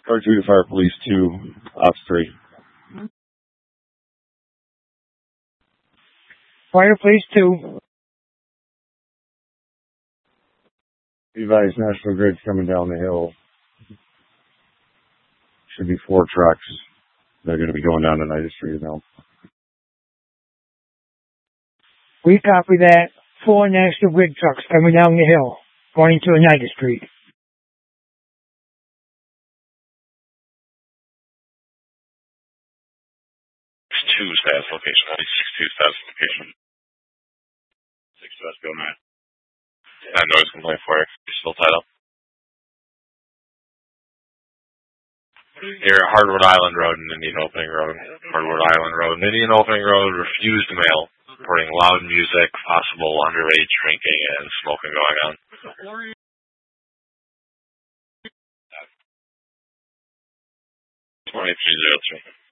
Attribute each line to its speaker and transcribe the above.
Speaker 1: Car 2 to Fire Police 2, Ops 3.
Speaker 2: Fire Police 2.
Speaker 1: Advise National Grid's coming down the hill. Should be 4 trucks. They're going to be going down to United Street now.
Speaker 2: We copy that. 4 National Grid trucks coming down the hill, going to United Street.
Speaker 3: Two status location. 6-2 status location. 6 West, go man. Noise complaint for you. You're still tied up. You're at Hardwood Island Road and Indian Opening Road. Hardwood Island Road and Indian Opening Road. Refused mail. Reporting loud music, possible underage drinking and smoking going on. 2303.